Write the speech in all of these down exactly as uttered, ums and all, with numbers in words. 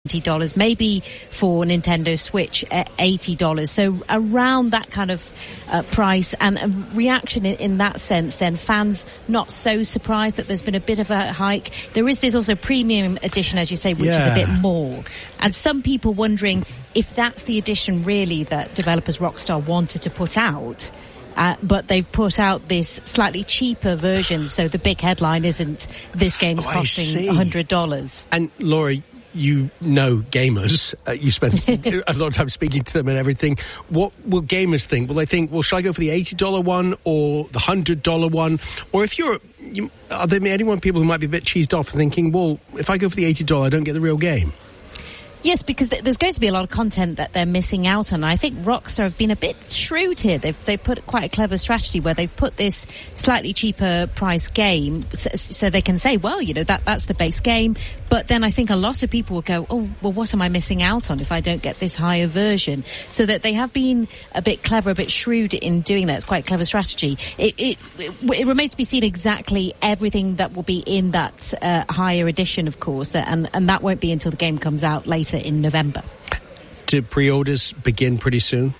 seventy dollars, maybe for Nintendo Switch at eighty dollars. So around that kind of uh, price and, and reaction in, in that sense, then fans not so surprised that there's been a bit of a hike. There is this also premium edition, as you say, which yeah. is a bit more. And some people wondering if that's the edition really that developers Rockstar wanted to put out. Uh, but they've put out this slightly cheaper version, so the big headline isn't this game's oh, costing one hundred dollars. And Laura, you know gamers. Uh, you spend a lot of time speaking to them and everything. What will gamers think? Will they think, well, shall I go for the eighty dollars one or the one hundred dollars one? Or if you're, you, are there anyone, people who might be a bit cheesed off thinking, well, if I go for the eighty dollars, I don't get the real game? Yes, because th- there's going to be a lot of content that they're missing out on. I think Rockstar have been a bit shrewd here. They've they've put quite a clever strategy where they've put this slightly cheaper price game so, so they can say, well, you know, that that's the base game. But then I think a lot of people will go, oh, well, what am I missing out on if I don't get this higher version? So that they have been a bit clever, a bit shrewd in doing that. It's quite a clever strategy. It, it, it, it remains to be seen exactly everything that will be in that uh, higher edition, of course, and, and that won't be until the game comes out later in November. Do pre-orders begin pretty soon?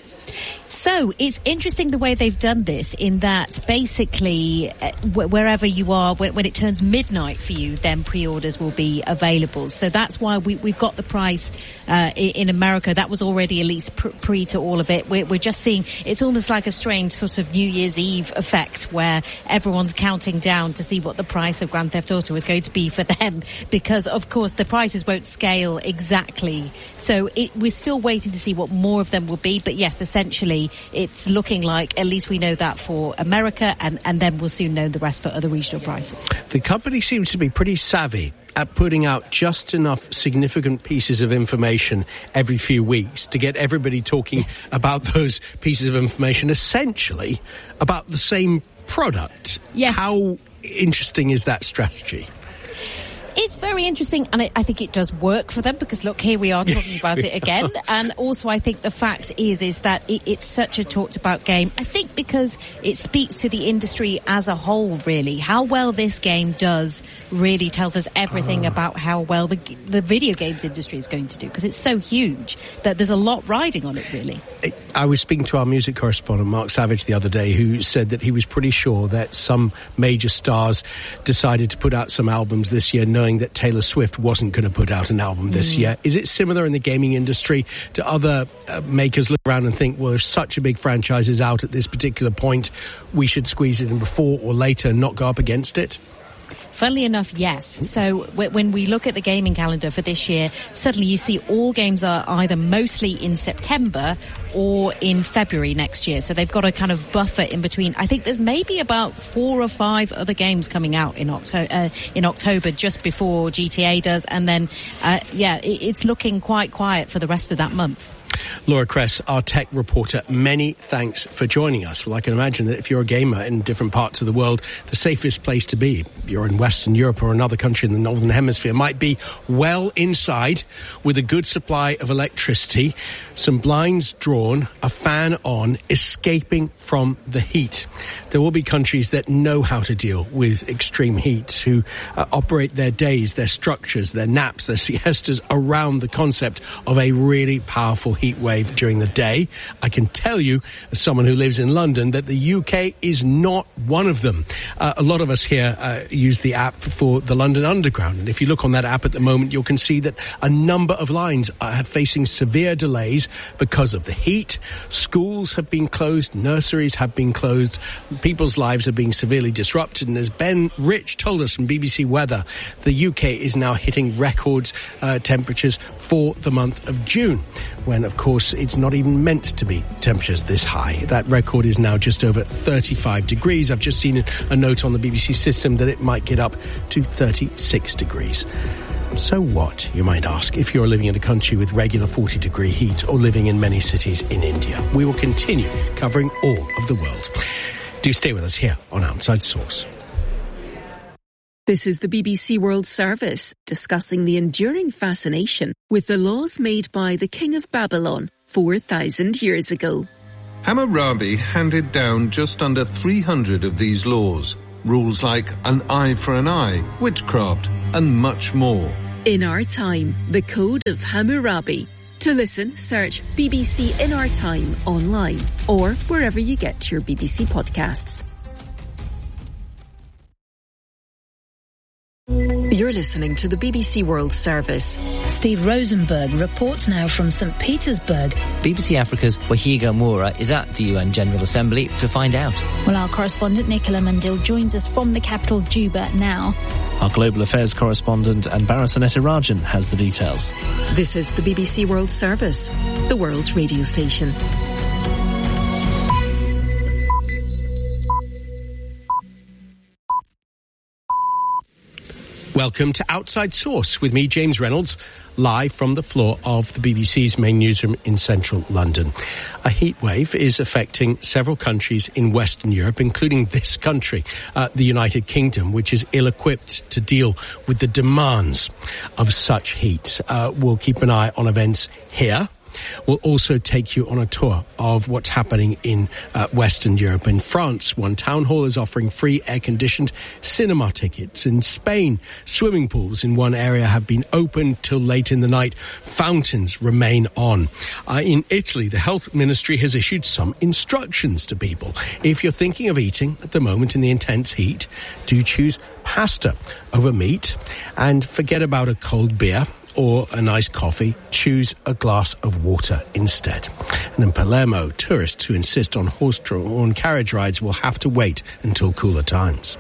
So it's interesting the way they've done this in that basically uh, wh- wherever you are, when, when it turns midnight for you, then pre-orders will be available. So that's why we, we've got the price uh, in America. That was already at least pr- pre to all of it. We're, we're just seeing, it's almost like a strange sort of New Year's Eve effect where everyone's counting down to see what the price of Grand Theft Auto is going to be for them, because of course the prices won't scale exactly. So it, we're still waiting to see what more of them will be. But yes, essentially it's looking like at least we know that for America, and, and then we'll soon know the rest for other regional prices. The company seems to be pretty savvy at putting out just enough significant pieces of information every few weeks to get everybody talking yes. about those pieces of information, essentially about the same product. Yes. How interesting is that strategy? It's very interesting, and I, I think it does work for them, because look, here we are talking about it again. And also I think the fact is is that it, it's such a talked about game. I think because it speaks to the industry as a whole, really. How well this game does really tells us everything uh. about how well the, the video games industry is going to do, because it's so huge that there's a lot riding on it, really. I was speaking to our music correspondent, Mark Savage, the other day, who said that he was pretty sure that some major stars decided to put out some albums this year, knowing that Taylor Swift wasn't going to put out an album this mm. year. Is it similar in the gaming industry? Do other uh, makers look around and think, well, if such a big franchise is out at this particular point, we should squeeze it in before or later and not go up against it? Funnily enough, yes. So when we look at the gaming calendar for this year, suddenly you see all games are either mostly in September or in February next year. So they've got a kind of buffer in between. I think there's maybe about four or five other games coming out in October, uh, in October just before G T A does. And then, uh, yeah, it, it's looking quite quiet for the rest of that month. Laura Kress, our tech reporter, many thanks for joining us. Well, I can imagine that if you're a gamer in different parts of the world, the safest place to be, if you're in Western Europe or another country in the Northern Hemisphere, might be well inside with a good supply of electricity, some blinds drawn, a fan on, escaping from the heat. There will be countries that know how to deal with extreme heat, who uh, operate their days, their structures, their naps, their siestas around the concept of a really powerful heat wave during the day. I can tell you, as someone who lives in London, that the U K is not one of them. Uh, a lot of us here uh, use the app for the London Underground, and if you look on that app at the moment, you can see that a number of lines are facing severe delays because of the heat. Schools have been closed, nurseries have been closed, people's lives are being severely disrupted, and as Ben Rich told us from B B C Weather, the U K is now hitting record uh, temperatures for the month of June, when of course it's not even meant to be temperatures this high. That record is now just over thirty-five degrees. I've just seen a note on the B B C system that it might get up to thirty-six degrees. So what, you might ask, if you're living in a country with regular forty degree heat or living in many cities in India? We will continue covering all of the world. Do stay with us here on Outside Source. This is the B B C World Service, discussing the enduring fascination with the laws made by the King of Babylon four thousand years ago. Hammurabi handed down just under three hundred of these laws, rules like an eye for an eye, witchcraft, and much more. In Our Time, the Code of Hammurabi. To listen, search B B C In Our Time online or wherever you get your B B C podcasts. You're listening to the B B C World Service. Steve Rosenberg reports now from Saint Petersburg. B B C Africa's Wahiga Moura is at the U N General Assembly to find out. Well, our correspondent Nicola Mandil joins us from the capital, Juba, now. Our global affairs correspondent Anbara Sanetirajan has the details. This is the B B C World Service, the world's radio station. Welcome to Outside Source with me, James Reynolds, live from the floor of the B B C's main newsroom in central London. A heatwave is affecting several countries in Western Europe, including this country, uh, the United Kingdom, which is ill-equipped to deal with the demands of such heat. Uh, we'll keep an eye on events here. We'll also take you on a tour of what's happening in uh, Western Europe. In France, one town hall is offering free air-conditioned cinema tickets. In Spain, swimming pools in one area have been opened till late in the night. Fountains remain on. Uh, in Italy, the health ministry has issued some instructions to people. If you're thinking of eating at the moment in the intense heat, do choose pasta over meat and forget about a cold beer or a nice coffee. Choose a glass of water instead. And in Palermo, tourists who insist on horse-drawn carriage rides will have to wait until cooler times.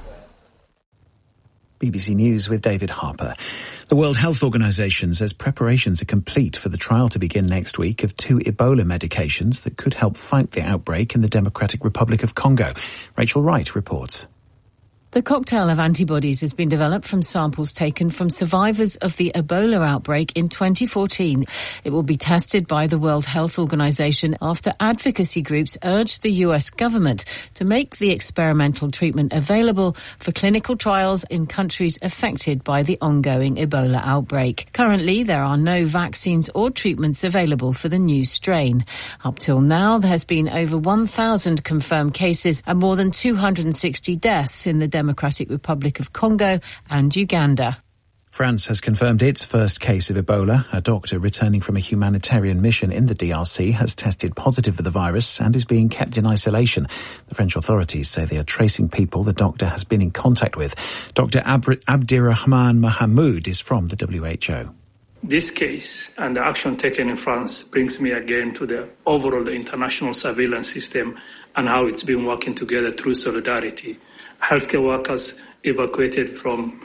B B C News with David Harper. The World Health Organization says preparations are complete for the trial to begin next week of two Ebola medications that could help fight the outbreak in the Democratic Republic of Congo. Rachel Wright reports. The cocktail of antibodies has been developed from samples taken from survivors of the Ebola outbreak in twenty fourteen. It will be tested by the World Health Organization after advocacy groups urged the U S government to make the experimental treatment available for clinical trials in countries affected by the ongoing Ebola outbreak. Currently, there are no vaccines or treatments available for the new strain. Up till now, there has been over one thousand confirmed cases and more than two hundred sixty deaths in the Democratic Republic of Congo and Uganda. France has confirmed its first case of Ebola. A doctor returning from a humanitarian mission in the D R C has tested positive for the virus and is being kept in isolation. The French authorities say they are tracing people the doctor has been in contact with. Doctor Ab- Abdirahman Mahamoud is from the W H O. This case and the action taken in France brings me again to the overall the international surveillance system and how it's been working together through solidarity. Healthcare workers evacuated from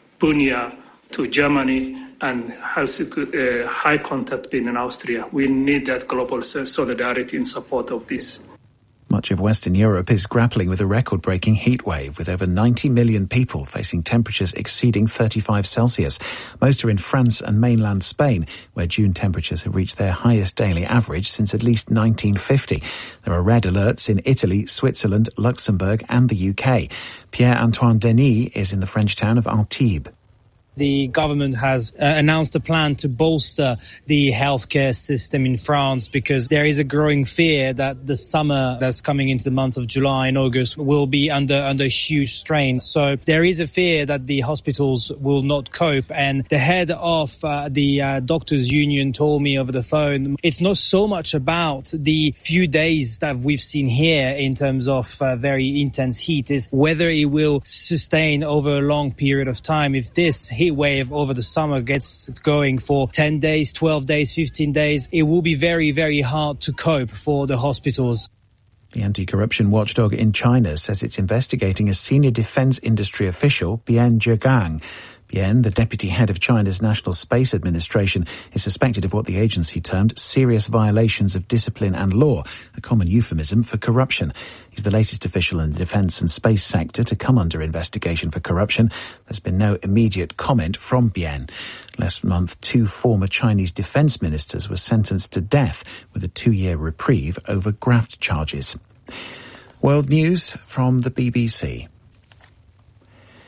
Bunia to Germany and health, uh, high contact being in Austria. We need that global solidarity in support of this. Much of Western Europe is grappling with a record-breaking heat wave, with over ninety million people facing temperatures exceeding thirty-five Celsius. Most are in France and mainland Spain, where June temperatures have reached their highest daily average since at least nineteen fifty. There are red alerts in Italy, Switzerland, Luxembourg and the U K. Pierre-Antoine Denis is in the French town of Antibes. The government has uh, announced a plan to bolster the healthcare system in France because there is a growing fear that the summer that's coming into the months of July and August will be under under huge strain. So there is a fear that the hospitals will not cope. And the head of uh, the uh, doctors union told me over the phone, it's not so much about the few days that we've seen here in terms of uh, very intense heat, is whether it will sustain over a long period of time. If this heat wave over the summer gets going for ten days, twelve days, fifteen days, it will be very, very hard to cope for the hospitals. The anti-corruption watchdog in China says it's investigating a senior defense industry official, Bian Zhegang. Bian, the deputy head of China's National Space Administration, is suspected of what the agency termed serious violations of discipline and law, a common euphemism for corruption. He's the latest official in the defence and space sector to come under investigation for corruption. There's been no immediate comment from Bian. Last month, two former Chinese defence ministers were sentenced to death with a two-year reprieve over graft charges. World news from the B B C.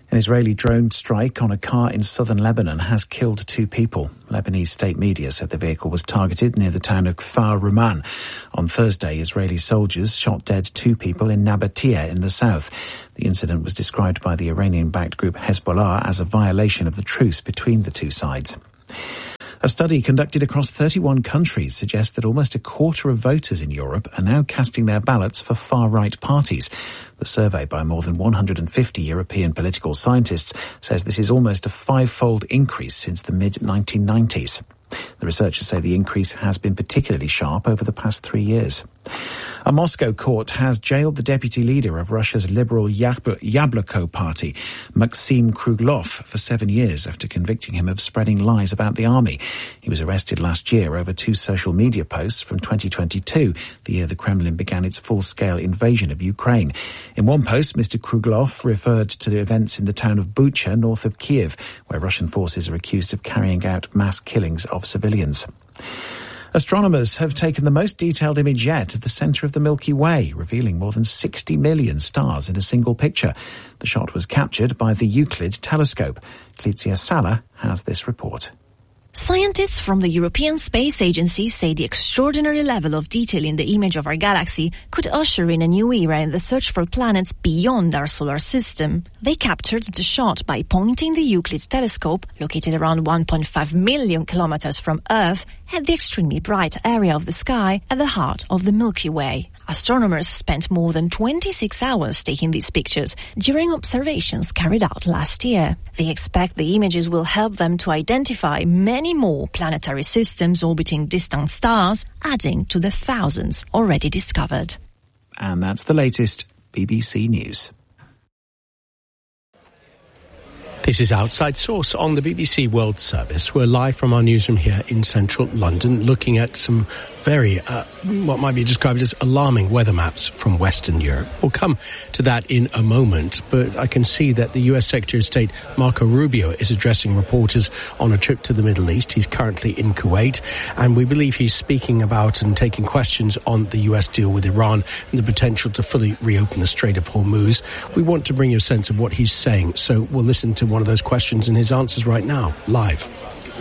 An Israeli drone strike on a car in southern Lebanon has killed two people. Lebanese state media said the vehicle was targeted near the town of Kfar Ruman. On Thursday, Israeli soldiers shot dead two people in Nabatea in the south. The incident was described by the Iranian-backed group Hezbollah as a violation of the truce between the two sides. A study conducted across thirty-one countries suggests that almost a quarter of voters in Europe are now casting their ballots for far-right parties. The survey by more than one hundred fifty European political scientists says this is almost a five-fold increase since the mid nineteen nineties. The researchers say the increase has been particularly sharp over the past three years. A Moscow court has jailed the deputy leader of Russia's liberal Yabloko party, Maxim Kruglov, for seven years after convicting him of spreading lies about the army. He was arrested last year over two social media posts from twenty twenty-two, the year the Kremlin began its full-scale invasion of Ukraine. In one post, Mister Kruglov referred to the events in the town of Bucha, north of Kiev, where Russian forces are accused of carrying out mass killings of civilians. Astronomers have taken the most detailed image yet of the centre of the Milky Way, revealing more than sixty million stars in a single picture. The shot was captured by the Euclid telescope. Clizia Sala has this report. Scientists from the European Space Agency say the extraordinary level of detail in the image of our galaxy could usher in a new era in the search for planets beyond our solar system. They captured the shot by pointing the Euclid telescope, located around one point five million kilometers from Earth, at the extremely bright area of the sky at the heart of the Milky Way. Astronomers spent more than twenty-six hours taking these pictures during observations carried out last year. They expect the images will help them to identify many more planetary systems orbiting distant stars, adding to the thousands already discovered. And that's the latest B B C News. This is Outside Source on the B B C World Service. We're live from our newsroom here in central London, looking at some very, uh, what might be described as alarming weather maps from Western Europe. We'll come to that in a moment, but I can see that the U S Secretary of State Marco Rubio is addressing reporters on a trip to the Middle East. He's currently in Kuwait, and we believe he's speaking about and taking questions on the U S deal with Iran and the potential to fully reopen the Strait of Hormuz. We want to bring you a sense of what he's saying, so we'll listen to one of those questions and his answers right now, live.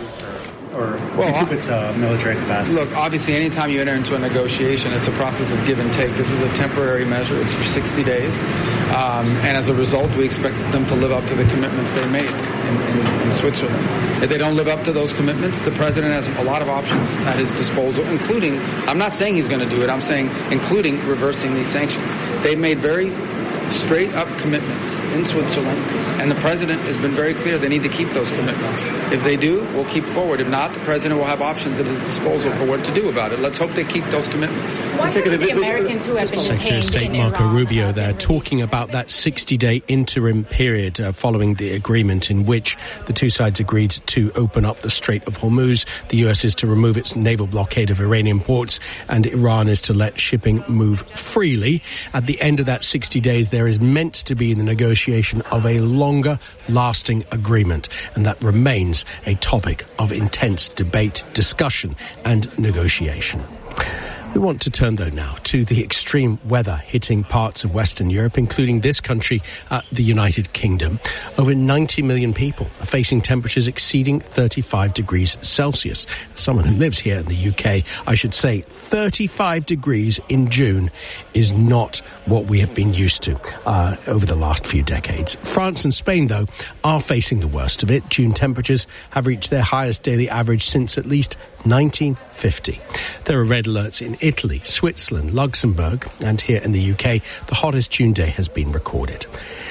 Or well, it's a military capacity. Look, obviously, anytime you enter into a negotiation, it's a process of give and take. This is a temporary measure. It's for sixty days. Um, and as a result, we expect them to live up to the commitments they made in, in, in Switzerland. If they don't live up to those commitments, the president has a lot of options at his disposal, including, I'm not saying he's going to do it, I'm saying including reversing these sanctions. They've made very straight up commitments in Switzerland, and the president has been very clear they need to keep those commitments. If they do, we'll keep forward. If not, the president will have options at his disposal for what to do about it. Let's hope they keep those commitments. What are the Americans who have been Secretary of State Marco Rubio there talking about that sixty-day interim period uh, following the agreement in which the two sides agreed to open up the Strait of Hormuz. The U S is to remove its naval blockade of Iranian ports, and Iran is to let shipping move freely. At the end of that sixty days, there is meant to be the negotiation of a longer lasting agreement, and that remains a topic of intense debate, discussion and negotiation. We want to turn, though, now to the extreme weather hitting parts of Western Europe, including this country, uh, the United Kingdom. Over ninety million people are facing temperatures exceeding thirty-five degrees Celsius. As someone who lives here in the U K, I should say thirty-five degrees in June is not what we have been used to uh, over the last few decades. France and Spain, though, are facing the worst of it. June temperatures have reached their highest daily average since at least nineteen fifty. There are red alerts in Italy, Switzerland, Luxembourg, and here in the U K, the hottest June day has been recorded.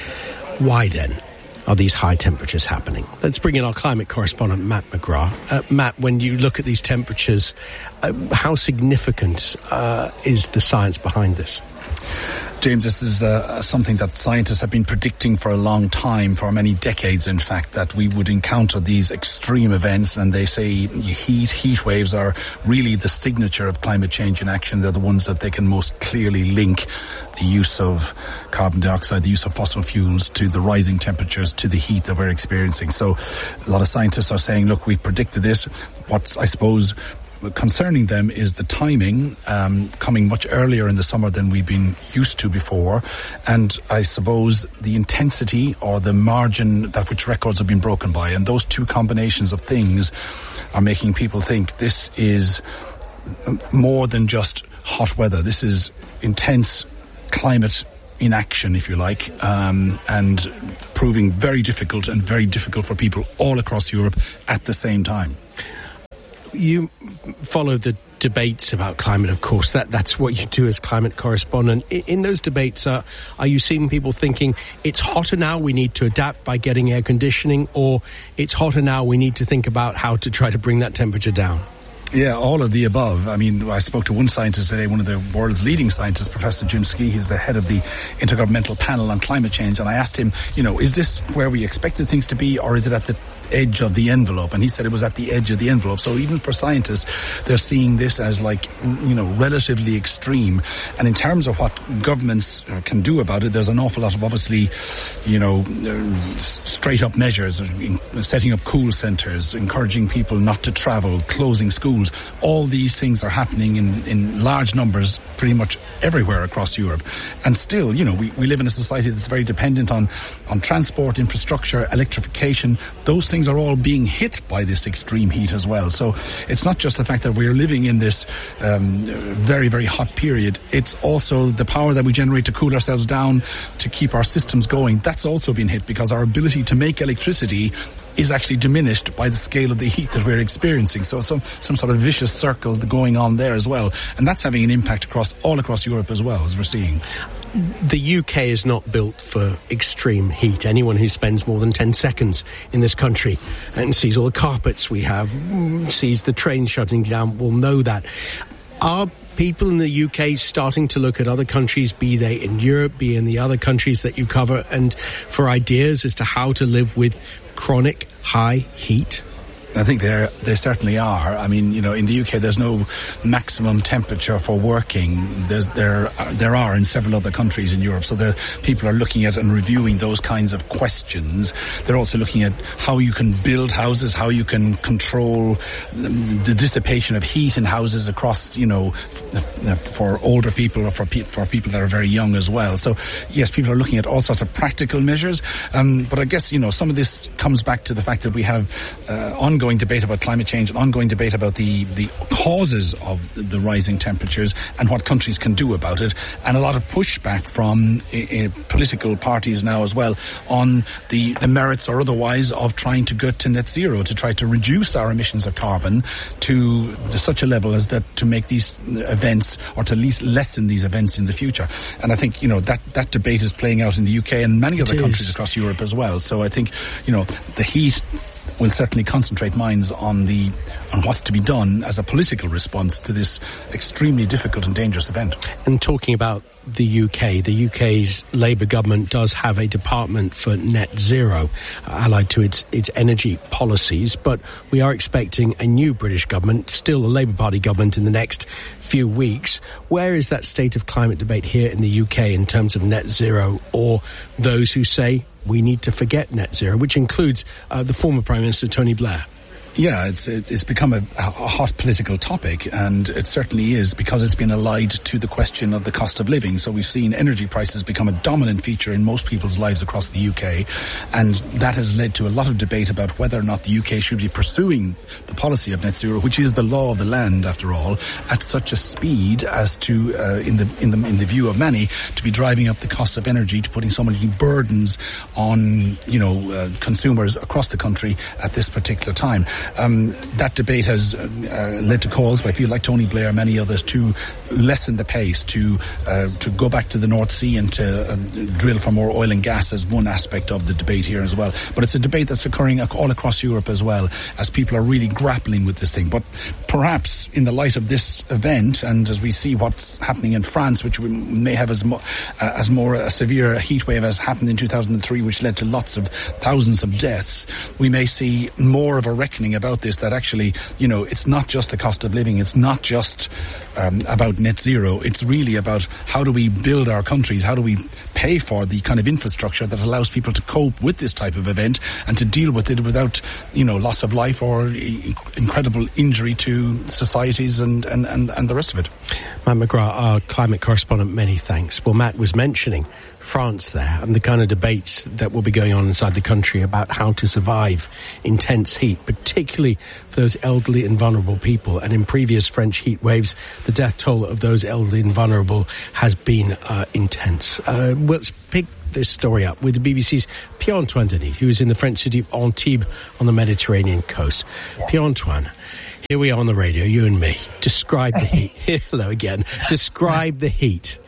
Why then are these high temperatures happening? Let's bring in our climate correspondent, Matt McGrath. Uh, Matt, when you look at these temperatures, uh, how significant uh, is the science behind this? James, this is uh, something that scientists have been predicting for a long time, for many decades, in fact, that we would encounter these extreme events. And they say heat, heat waves are really the signature of climate change in action. They're the ones that they can most clearly link the use of carbon dioxide, the use of fossil fuels, to the rising temperatures, to the heat that we're experiencing. So a lot of scientists are saying, look, we've predicted this. What's, I suppose, concerning them is the timing, um, coming much earlier in the summer than we've been used to before, and I suppose the intensity or the margin that which records have been broken by, and those two combinations of things are making people think this is more than just hot weather. This is intense climate in action, if you like, um, and proving very difficult and very difficult for people all across Europe at the same time. You follow the debates about climate, of course. That that's what you do as climate correspondent. In, in those debates, uh, are you seeing people thinking it's hotter now, we need to adapt by getting air conditioning, or it's hotter now, we need to think about how to try to bring that temperature down? Yeah, all of the above. I mean, I spoke to one scientist today, one of the world's leading scientists, Professor Jim Skee. He's the head of the Intergovernmental Panel on Climate Change. And I asked him, you know, is this where we expected things to be, or is it at the edge of the envelope? And he said it was at the edge of the envelope. So even for scientists, they're seeing this as like, you know, relatively extreme. And in terms of what governments can do about it, there's an awful lot of obviously, you know, straight up measures, setting up cool centres, encouraging people not to travel, closing schools. All these things are happening in, in large numbers pretty much everywhere across Europe. And still, you know, we, we live in a society that's very dependent on, on transport, infrastructure, electrification. Those things are all being hit by this extreme heat as well. So it's not just the fact that we're living in this um, very, very hot period. It's also the power that we generate to cool ourselves down, to keep our systems going. That's also been hit because our ability to make electricity is actually diminished by the scale of the heat that we're experiencing. So some some sort of vicious circle going on there as well. And that's having an impact across all across Europe as well, as we're seeing. The U K is not built for extreme heat. Anyone who spends more than ten seconds in this country and sees all the carpets we have, sees the trains shutting down, will know that. Are people in the U K starting to look at other countries, be they in Europe, be in the other countries that you cover, and for ideas as to how to live with chronic high heat? I think they they certainly are. I mean, you know, in the U K, there's no maximum temperature for working. There's, there there are in several other countries in Europe. So there, people are looking at and reviewing those kinds of questions. They're also looking at how you can build houses, how you can control the, the dissipation of heat in houses across, you know, f- for older people or for, pe- for people that are very young as well. So, yes, people are looking at all sorts of practical measures. Um, but I guess, you know, some of this comes back to the fact that we have uh, ongoing debate about climate change, an ongoing debate about the, the causes of the rising temperatures and what countries can do about it, and a lot of pushback from uh, uh, political parties now as well on the, the merits or otherwise of trying to get to net zero, to try to reduce our emissions of carbon to, to such a level as that to make these events, or to at least lessen these events in the future. And I think, you know, that, that debate is playing out in the U K and many other countries across Europe as well. So I think, you know, the heat will certainly concentrate minds on the on what's to be done as a political response to this extremely difficult and dangerous event. And talking about the U K, the U K's Labour government does have a department for net zero, uh, allied to its its energy policies, but we are expecting a new British government, still a Labour Party government, in the next few weeks. Where is that state of climate debate here in the U K in terms of net zero, or those who say we need to forget net zero, which includes uh, the former Prime Minister Tony Blair? Yeah, it's it's become a, a hot political topic, and it certainly is because it's been allied to the question of the cost of living. So we've seen energy prices become a dominant feature in most people's lives across the U K, and that has led to a lot of debate about whether or not the U K should be pursuing the policy of net zero, which is the law of the land after all, at such a speed as to, uh, in the in the in the view of many, to be driving up the cost of energy, to putting so many burdens on, you know, uh, consumers across the country at this particular time. Um, that debate has uh, led to calls by people like Tony Blair and many others to lessen the pace, to uh, to go back to the North Sea and to uh, drill for more oil and gas as one aspect of the debate here as well. But it's a debate that's occurring all across Europe as well, as people are really grappling with this thing. But perhaps in the light of this event, and as we see what's happening in France, which we may have as, mo- uh, as more a severe heat wave as happened in two thousand three, which led to lots of thousands of deaths, we may see more of a reckoning about this, that actually, you know, it's not just the cost of living, it's not just um, about net zero, it's really about how do we build our countries, how do we pay for the kind of infrastructure that allows people to cope with this type of event and to deal with it without, you know, loss of life or incredible injury to societies and, and, and, and the rest of it. Matt McGrath, our climate correspondent, many thanks. Well, Matt was mentioning France there and the kind of debates that will be going on inside the country about how to survive intense heat, particularly for those elderly and vulnerable people. And in previous French heat waves, the death toll of those elderly and vulnerable has been uh, intense. Uh, let's pick this story up with the B B C's Pierre-Antoine Denis, who is in the French city of Antibes on the Mediterranean coast. Pierre-Antoine, here we are on the radio, you and me. Describe the heat. Hello again. Describe the heat.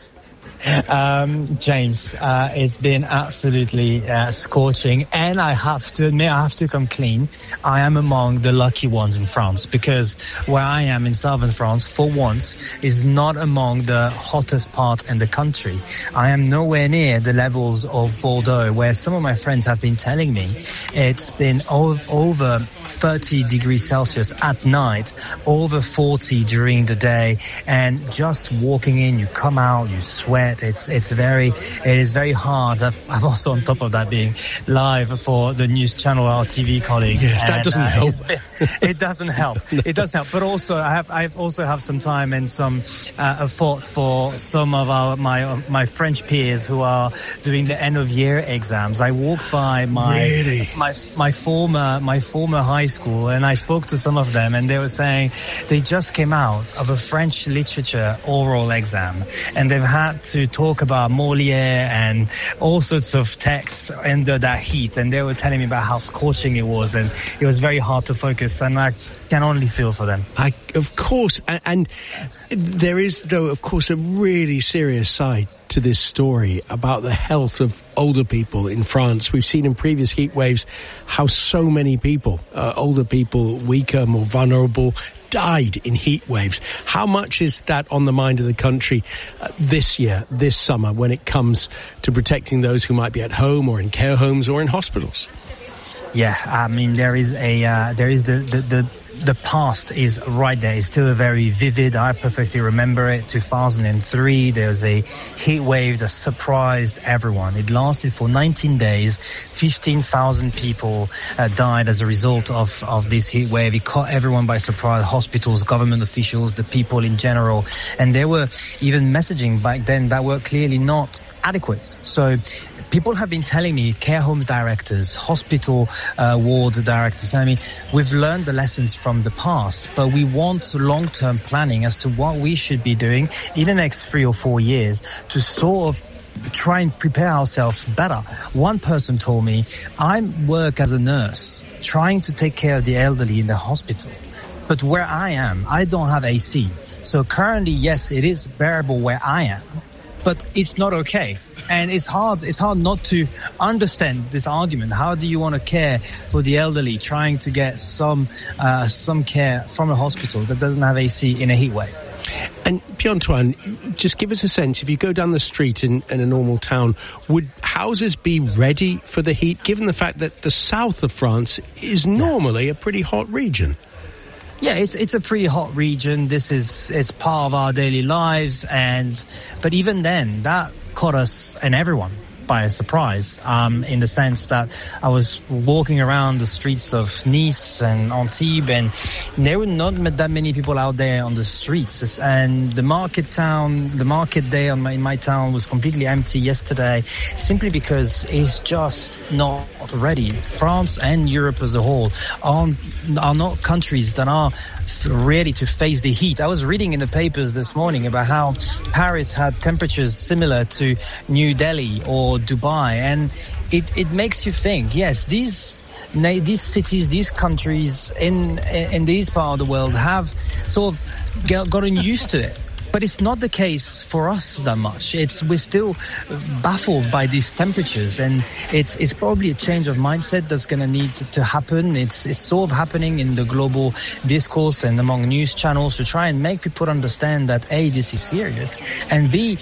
Um, James, uh, it's been absolutely uh, scorching, and I have to admit, I have to come clean. I am among the lucky ones in France, because where I am in southern France, for once, is not among the hottest part in the country. I am nowhere near the levels of Bordeaux, where some of my friends have been telling me it's been over thirty degrees Celsius at night, over forty during the day, and just walking in, you come out, you sweat. It's it's very it is very hard. I've, I've also, on top of that, being live for the news channel, our T V colleagues. Yes, that and, doesn't uh, help. It doesn't help. It doesn't help. But also, I have I also have some time and some uh, thought for some of our my uh, my French peers who are doing the end of year exams. I walked by my really? my my former my former high school, and I spoke to some of them, and they were saying they just came out of a French literature oral exam, and they've had to talk about Molière and all sorts of texts under that heat, and they were telling me about how scorching it was, and it was very hard to focus, and I can only feel for them. I, of course, and, and there is, though, of course, a really serious side to this story about the health of older people in France. We've seen in previous heat waves how so many people, uh, older people, weaker, more vulnerable, died in heat waves. How much is that on the mind of the country uh, this year, this summer, when it comes to protecting those who might be at home or in care homes or in hospitals? Yeah, I mean, there is a, uh, there is the, the, the, the past is right there. It's still very vivid. I perfectly remember it. two thousand three, there was a heat wave that surprised everyone. It lasted for nineteen days. fifteen thousand people uh, died as a result of, of this heat wave. It caught everyone by surprise, hospitals, government officials, the people in general. And there were even messaging back then that were clearly not adequate. So people have been telling me, care homes directors, hospital uh, ward directors, I mean, we've learned the lessons from the past, but we want long-term planning as to what we should be doing in the next three or four years to sort of try and prepare ourselves better. One person told me, I work as a nurse trying to take care of the elderly in the hospital, but where I am, I don't have A C. So currently, yes, it is bearable where I am, but it's not okay. And it's hard, it's hard not to understand this argument. How do you want to care for the elderly trying to get some, uh, some care from a hospital that doesn't have A C in a heat wave? And Pierre-Antoine, just give us a sense, if you go down the street in, in a normal town, would houses be ready for the heat, given the fact that the south of France is normally a pretty hot region? Yeah, it's it's a pretty hot region. This is it's part of our daily lives, and but even then, that caught us and everyone by surprise, um, in the sense that I was walking around the streets of Nice and Antibes, and there were not that many people out there on the streets. And the market town, the market day on my, in my town was completely empty yesterday, simply because it's just not ready. France and Europe as a whole are, are not countries that are ready to face the heat. I was reading in the papers this morning about how Paris had temperatures similar to New Delhi or Dubai, and it, it makes you think, yes, these these cities, these countries in in these part of the world have sort of gotten used to it. But it's not the case for us that much. It's we're still baffled by these temperatures, and it's it's probably a change of mindset that's going to need to happen. It's it's sort of happening in the global discourse and among news channels to try and make people understand that A, this is serious, and B,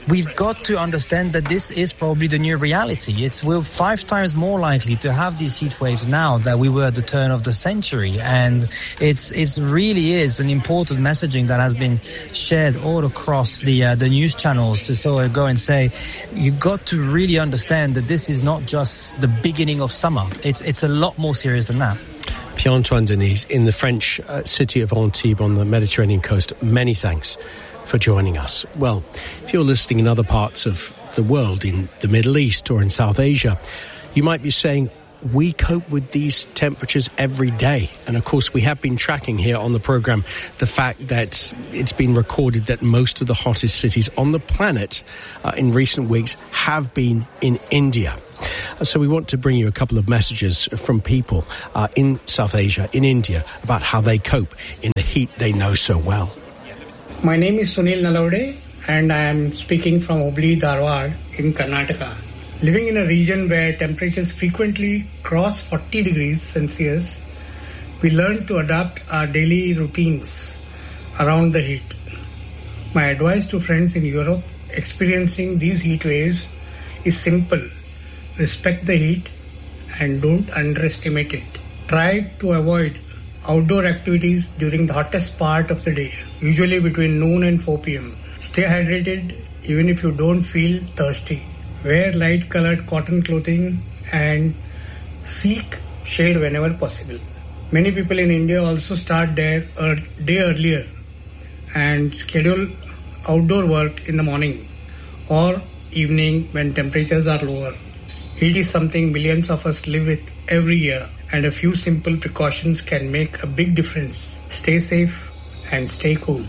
we've got to understand that this is probably the new reality. It's we're five times more likely to have these heat waves now than we were at the turn of the century. And it's it's really is an important messaging that has been shared all across the uh, the news channels to sort of go and say, you've got to really understand that this is not just the beginning of summer. It's it's a lot more serious than that. Pierre-Antoine Denis in the French uh, city of Antibes on the Mediterranean coast. Many thanks for joining us. Well, if you're listening in other parts of the world, in the Middle East or in South Asia, you might be saying, we cope with these temperatures every day. And of course, we have been tracking here on the program the fact that it's been recorded that most of the hottest cities on the planet uh, in recent weeks have been in India. So we want to bring you a couple of messages from people uh, in South Asia, in India, about how they cope in the heat they know so well. My name is Sunil Nalode, and I am speaking from Hubli, Dharwad in Karnataka. Living in a region where temperatures frequently cross forty degrees Celsius, we learn to adapt our daily routines around the heat. My advice to friends in Europe experiencing these heat waves is simple. Respect the heat and don't underestimate it. Try to avoid outdoor activities during the hottest part of the day, usually between noon and four p.m. Stay hydrated even if you don't feel thirsty. Wear light-colored cotton clothing and seek shade whenever possible. Many people in India also start their day earlier and schedule outdoor work in the morning or evening when temperatures are lower. Heat is something millions of us live with every year, and a few simple precautions can make a big difference. Stay safe and stay cool.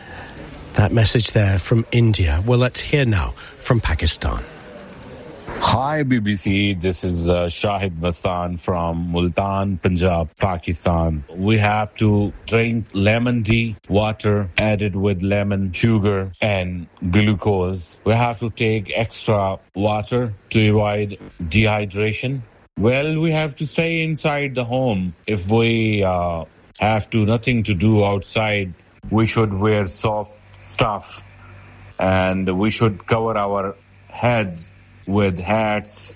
That message there from India. Well, let's hear now from Pakistan. Hi B B C, this is uh, Shahid Mastan from Multan, Punjab, Pakistan. We have to drink lemon tea, water added with lemon, sugar and glucose. We have to take extra water to avoid dehydration. Well, we have to stay inside the home. If we uh, have to nothing to do outside, we should wear soft stuff and we should cover our heads with hats.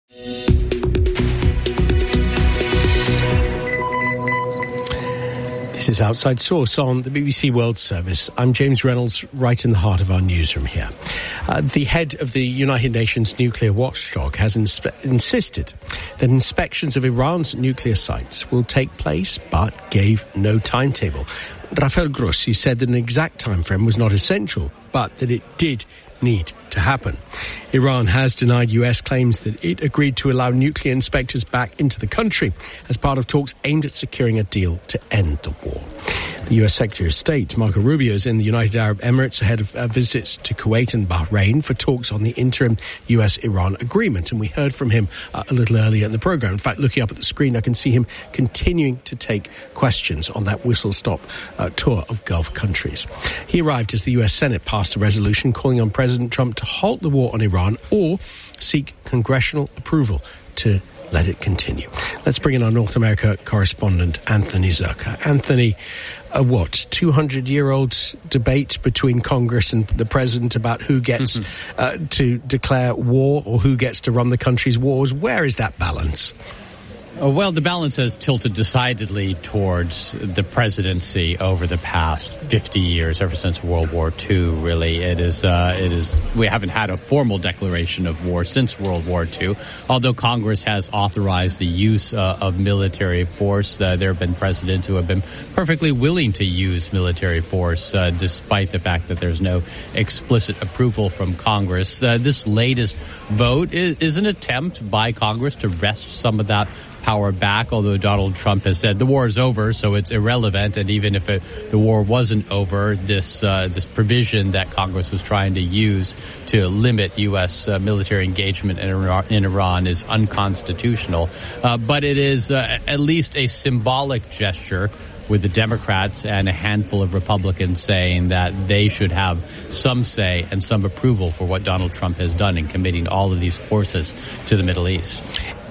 This is Outside Source on the B B C World Service. I'm James Reynolds, right in the heart of our newsroom here. Uh, the head of the United Nations nuclear watchdog has inspe- insisted that inspections of Iran's nuclear sites will take place, but gave no timetable. Rafael Grossi said that an exact time frame was not essential, but that it did need to happen. Iran has denied U S claims that it agreed to allow nuclear inspectors back into the country as part of talks aimed at securing a deal to end the war. The U S Secretary of State, Marco Rubio, is in the United Arab Emirates ahead of uh, visits to Kuwait and Bahrain for talks on the interim U S-Iran agreement. And we heard from him uh, a little earlier in the programme. In fact, looking up at the screen, I can see him continuing to take questions on that whistle-stop uh, tour of Gulf countries. He arrived as the U S Senate passed a resolution calling on President Trump to halt the war on Iran or seek congressional approval to let it continue. Let's bring in our North America correspondent, Anthony Zerka. Anthony, a what, two hundred year old debate between Congress and the president about who gets mm-hmm. uh, to declare war or who gets to run the country's wars. Where is that balance? Uh, well, the balance has tilted decidedly towards the presidency over the past fifty years, ever since World War Two, really. It is, uh, it is, we haven't had a formal declaration of war since World War Two, although Congress has authorized the use uh, of military force. Uh, there have been presidents who have been perfectly willing to use military force, uh, despite the fact that there's no explicit approval from Congress. Uh, this latest vote is, is an attempt by Congress to wrest some of that power back, although Donald Trump has said the war is over, so it's irrelevant. And even if it, the war wasn't over, this uh, this provision that Congress was trying to use to limit U S uh, military engagement in Iran, in Iran is unconstitutional. Uh, but it is uh, at least a symbolic gesture, with the Democrats and a handful of Republicans saying that they should have some say and some approval for what Donald Trump has done in committing all of these forces to the Middle East.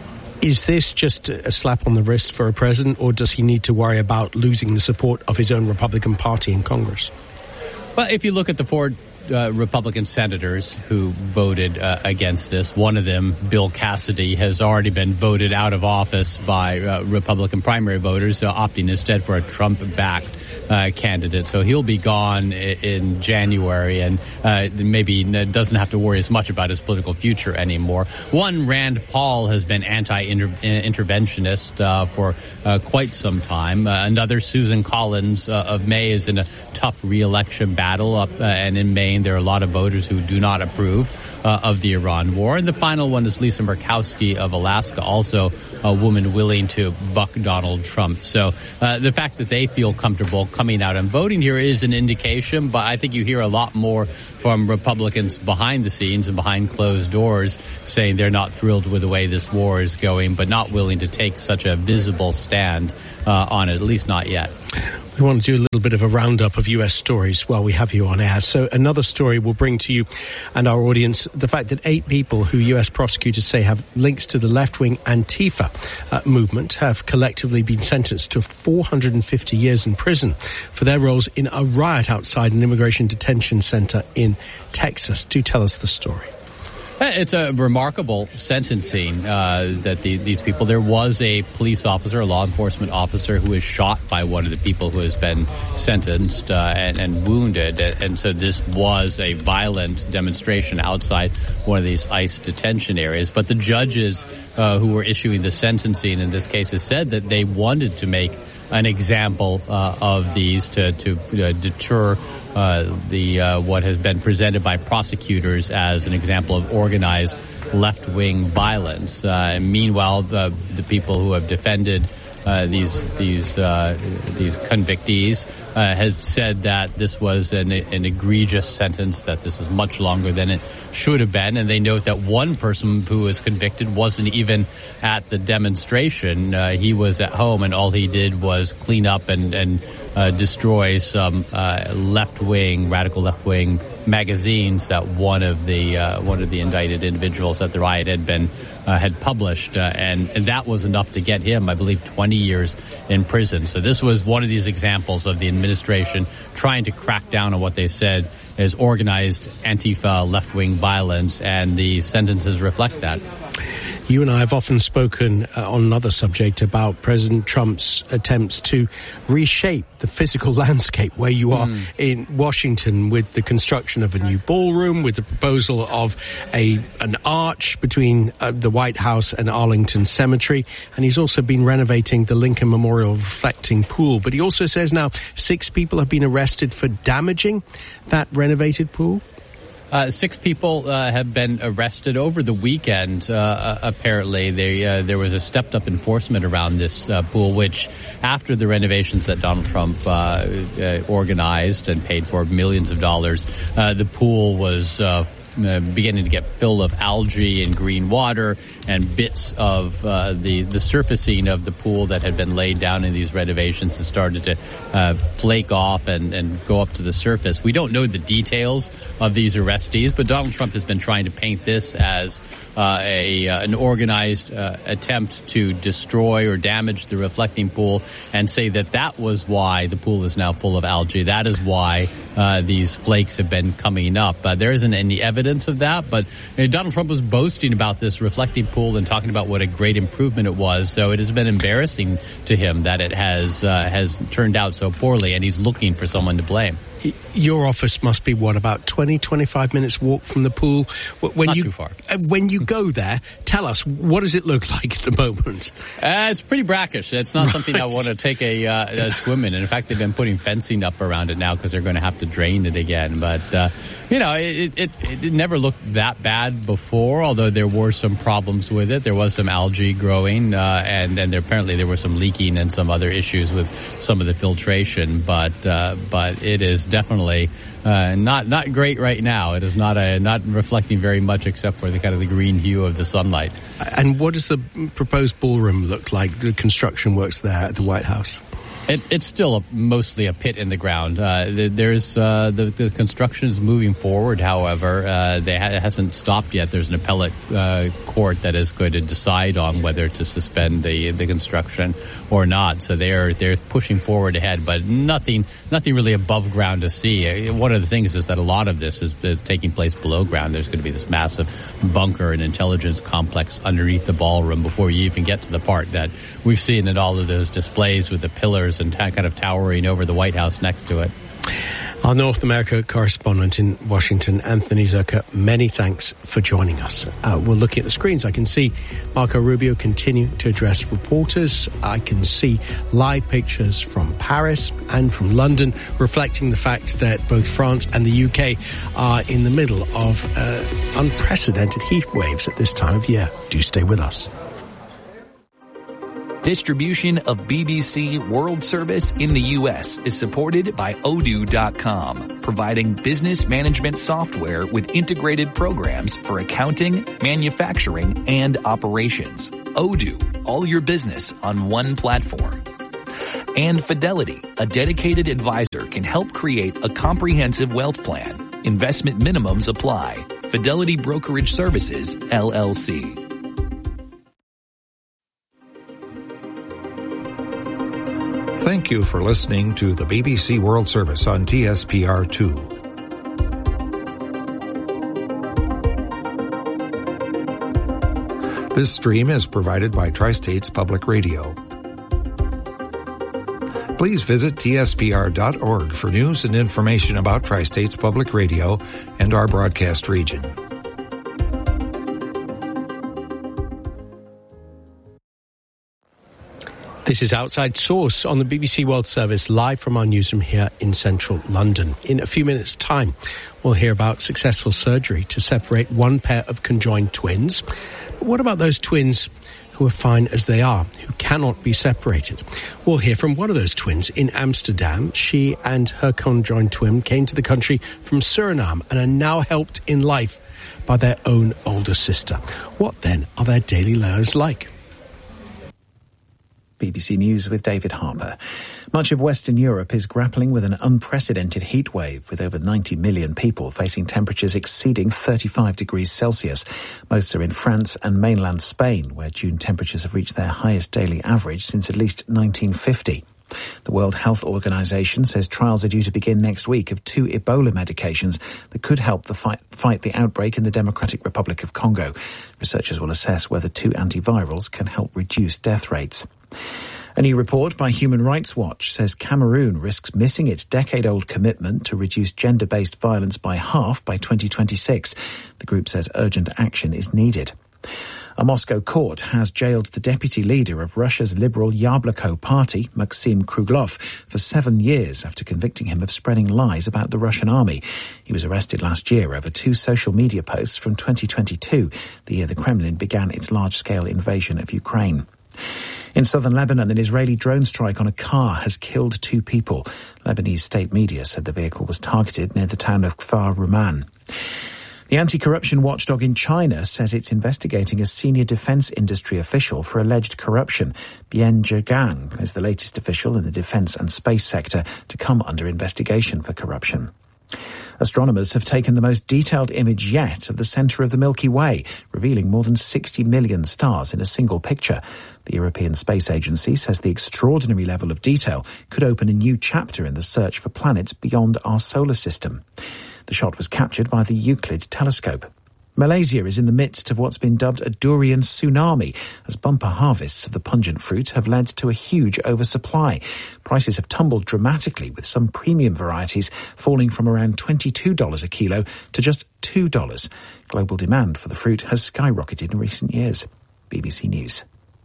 Is this just a slap on the wrist for a president, or does he need to worry about losing the support of his own Republican Party in Congress? Well, if you look at the four uh, Republican senators who voted uh, against this. One of them, Bill Cassidy, has already been voted out of office by uh, Republican primary voters, uh, opting instead for a Trump-backed uh, candidate. So he'll be gone in, in January, and uh, maybe doesn't have to worry as much about his political future anymore. One, Rand Paul, has been anti-interventionist uh, for uh, quite some time. Uh, another, Susan Collins uh, of May, is in a tough re-election battle up uh, and in Maine there are a lot of voters who do not approve uh, of the Iran war. And the final one is Lisa Murkowski of Alaska, also a woman willing to buck Donald Trump. So uh, the fact that they feel comfortable coming out and voting here is an indication, but I think you hear a lot more from Republicans behind the scenes and behind closed doors saying they're not thrilled with the way this war is going, but not willing to take such a visible stand uh, on it, at least not yet. We want to do a little bit of a roundup of U S stories while we have you on air. So another story we'll bring to you and our audience, the fact that eight people who U S prosecutors say have links to the left-wing Antifa uh, movement have collectively been sentenced to four hundred fifty years in prison for their roles in a riot outside an immigration detention center in Texas. Do tell us the story. It's a remarkable sentencing uh, that the, these people. There was a police officer, a law enforcement officer, who was shot by one of the people who has been sentenced uh, and, and wounded. And so this was a violent demonstration outside one of these ICE detention areas. But the judges uh, who were issuing the sentencing in this case has said that they wanted to make an example uh, of these to, to uh, deter uh, the uh, what has been presented by prosecutors as an example of organized left-wing violence. Uh, and meanwhile, the, the people who have defended Uh, these these uh, these convictees uh, has said that this was an, an egregious sentence, that this is much longer than it should have been, and they note that one person who was convicted wasn't even at the demonstration. Uh, he was at home, and all he did was clean up and, and uh, destroy some uh, left-wing, radical left-wing magazines that one of the uh, one of the indicted individuals at the riot had been uh, had published, uh, and, and that was enough to get him, I believe, twenty years in prison. So this was one of these examples of the administration trying to crack down on what they said is organized Antifa left-wing violence, and the sentences reflect that. You and I have often spoken uh, on another subject about President Trump's attempts to reshape the physical landscape where you are mm. in Washington, with the construction of a new ballroom, with the proposal of a an arch between uh, the White House and Arlington Cemetery. And he's also been renovating the Lincoln Memorial reflecting pool. But he also says now six people have been arrested for damaging that renovated pool. Uh, six people uh, have been arrested over the weekend. Uh, apparently, they, uh, there was a stepped-up enforcement around this uh, pool, which, after the renovations that Donald Trump uh, uh, organized and paid for millions of dollars, uh, the pool was uh, Uh, beginning to get filled of algae and green water, and bits of uh, the the surfacing of the pool that had been laid down in these renovations has started to uh, flake off and, and go up to the surface. We don't know the details of these arrestees, but Donald Trump has been trying to paint this as uh, a uh, an organized uh, attempt to destroy or damage the reflecting pool, and say that that was why the pool is now full of algae. That is why uh, these flakes have been coming up. Uh, there isn't any evidence of that, but you know, Donald Trump was boasting about this reflecting pool and talking about what a great improvement it was. So it has been embarrassing to him that it has uh, has turned out so poorly, and he's looking for someone to blame. Your office must be, what, about twenty, twenty-five minutes walk from the pool? When Not you, too far. When you go there, tell us, what does it look like at the moment? Uh, it's pretty brackish. It's not right. something I want to take a, uh, a swim in. And in fact, they've been putting fencing up around it now because they're going to have to drain it again. But, uh, you know, it, it, it never looked that bad before, although there were some problems with it. There was some algae growing, uh, and, and there, apparently there was some leaking and some other issues with some of the filtration. But, uh, but it is definitely uh, not not great right now. It is not a not reflecting very much, except for the kind of the green hue of the sunlight. And what does the proposed ballroom look like? The construction works there at the White House. It, it's still a, mostly a pit in the ground. Uh, there's uh, the, the construction is moving forward. However, uh, they ha- it hasn't stopped yet. There's an appellate uh, court that is going to decide on whether to suspend the the construction or not. So they're they're pushing forward ahead, but nothing nothing really above ground to see. One of the things is that a lot of this is, is taking place below ground. There's going to be this massive bunker and intelligence complex underneath the ballroom before you even get to the part that we've seen in all of those displays with the pillars and ta- kind of towering over the White House next to it. Our North America correspondent in Washington, Anthony Zurcher, many thanks for joining us. Uh, we're looking at the screens. I can see Marco Rubio continue to address reporters. I can see live pictures from Paris and from London reflecting the fact that both France and the U K are in the middle of uh, unprecedented heat waves at this time of year. Do stay with us. Distribution of B B C World Service in the U S is supported by Odoo dot com, providing business management software with integrated programs for accounting, manufacturing, and operations. Odoo, all your business on one platform. And Fidelity, a dedicated advisor, can help create a comprehensive wealth plan. Investment minimums apply. Fidelity Brokerage Services, L L C. Thank you for listening to the B B C World Service on T S P R two. This stream is provided by Tri-States Public Radio. Please visit T S P R dot org for news and information about Tri-States Public Radio and our broadcast region. This is Outside Source on the B B C World Service, live from our newsroom here in central London. In a few minutes' time, we'll hear about successful surgery to separate one pair of conjoined twins. But what about those twins who are fine as they are, who cannot be separated? We'll hear from one of those twins in Amsterdam. She and her conjoined twin came to the country from Suriname and are now helped in life by their own older sister. What then are their daily lives like? B B C News with David Harper. Much of Western Europe is grappling with an unprecedented heat wave, with over ninety million people facing temperatures exceeding thirty-five degrees Celsius. Most are in France and mainland Spain, where June temperatures have reached their highest daily average since at least nineteen fifty. The World Health Organization says trials are due to begin next week of two Ebola medications that could help the fight, fight the outbreak in the Democratic Republic of Congo. Researchers will assess whether two antivirals can help reduce death rates. A new report by Human Rights Watch says Cameroon risks missing its decade-old commitment to reduce gender-based violence by half by twenty twenty-six. The group says urgent action is needed. A Moscow court has jailed the deputy leader of Russia's liberal Yabloko party, Maxim Kruglov, for seven years after convicting him of spreading lies about the Russian army. He was arrested last year over two social media posts from twenty twenty-two, the year the Kremlin began its large-scale invasion of Ukraine. In southern Lebanon, an Israeli drone strike on a car has killed two people. Lebanese state media said the vehicle was targeted near the town of Kfar Ruman. The anti-corruption watchdog in China says it's investigating a senior defense industry official for alleged corruption. Bian Zhegang is the latest official in the defense and space sector to come under investigation for corruption. Astronomers have taken the most detailed image yet of the centre of the Milky Way, revealing more than sixty million stars in a single picture. The European Space Agency says the extraordinary level of detail could open a new chapter in the search for planets beyond our solar system. The shot was captured by the Euclid telescope. Malaysia is in the midst of what's been dubbed a durian tsunami, as bumper harvests of the pungent fruit have led to a huge oversupply. Prices have tumbled dramatically, with some premium varieties falling from around twenty-two dollars a kilo to just two dollars. Global demand for the fruit has skyrocketed in recent years. B B C News.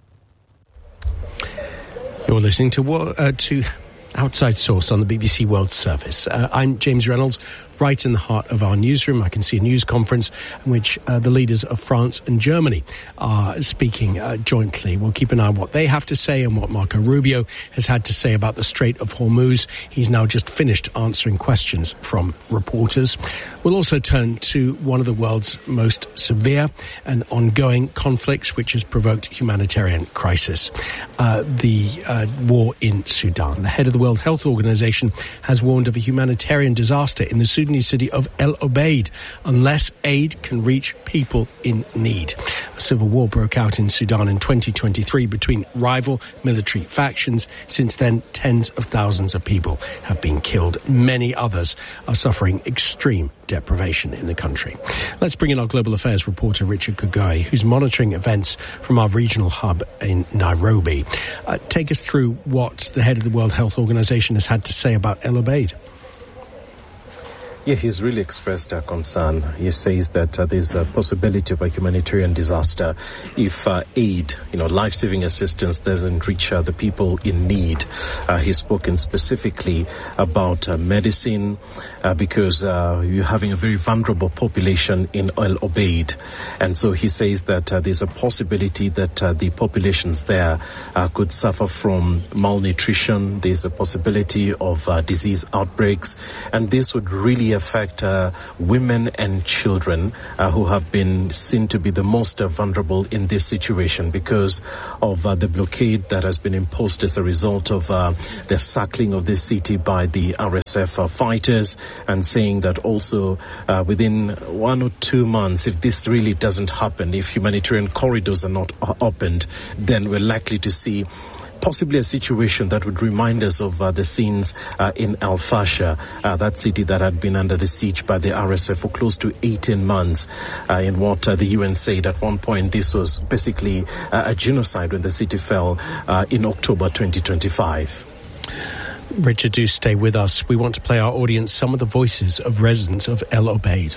You're listening to uh, to Outside Source on the B B C World Service. Uh, I'm James Reynolds. right in the heart of our newsroom. I can see a news conference in which uh, the leaders of France and Germany are speaking uh, jointly. We'll keep an eye on what they have to say and what Marco Rubio has had to say about the Strait of Hormuz. He's now just finished answering questions from reporters. We'll also turn to one of the world's most severe and ongoing conflicts, which has provoked humanitarian crisis, uh, the uh, war in Sudan. The head of the World Health Organization has warned of a humanitarian disaster in the Sudanese city of El Obeid unless aid can reach people in need. A civil war broke out in Sudan in twenty twenty-three between rival military factions. Since then, tens of thousands of people have been killed. Many others are suffering extreme deprivation in the country. Let's bring in our global affairs reporter Richard Kagoi, who's monitoring events from our regional hub in Nairobi. Uh, take us through what the head of the World Health Organization has had to say about El Obeid. Yeah, he's really expressed uh, concern. He says that uh, there's a possibility of a humanitarian disaster if uh, aid, you know, life-saving assistance doesn't reach uh, the people in need. Uh, he's spoken specifically about uh, medicine uh, because uh, you're having a very vulnerable population in El Obeid. And so he says that uh, there's a possibility that uh, the populations there uh, could suffer from malnutrition. There's a possibility of uh, disease outbreaks. And this would really affect uh, women and children uh, who have been seen to be the most uh, vulnerable in this situation because of uh, the blockade that has been imposed as a result of uh, the sackling of this city by the R S F uh, fighters, and saying that also uh, within one or two months, if this really doesn't happen, if humanitarian corridors are not uh, opened, then we're likely to see possibly a situation that would remind us of uh, the scenes uh, in Al Fasher, uh, that city that had been under the siege by the R S F for close to eighteen months, uh, in what uh, the U N said at one point this was basically uh, a genocide when the city fell uh, in October twenty twenty-five. Richard, do stay with us. We want to play our audience some of the voices of residents of El Obeid.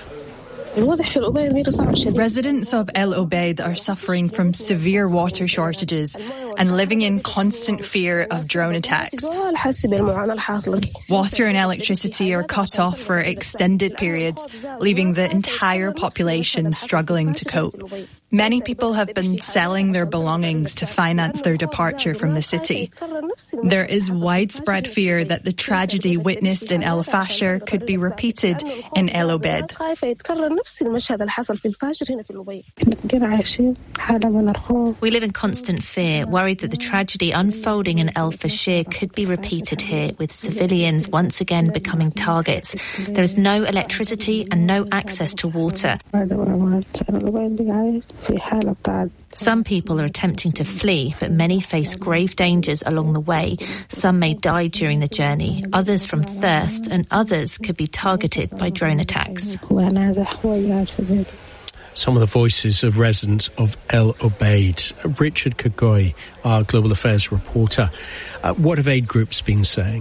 Residents of El Obeid are suffering from severe water shortages and living in constant fear of drone attacks. Water and electricity are cut off for extended periods, leaving the entire population struggling to cope. Many people have been selling their belongings to finance their departure from the city. There is widespread fear that the tragedy witnessed in El Fasher could be repeated in El Obeid. We live in constant fear, worried that the tragedy unfolding in El Fasher could be repeated here, with civilians once again becoming targets. There is no electricity and no access to water. Some people are attempting to flee, but many face grave dangers along the way. Some may die during the journey, others from thirst, and others could be targeted by drone attacks. Some of the voices of residents of El Obeid. Richard Kagoi, our global affairs reporter. Uh, what have aid groups been saying?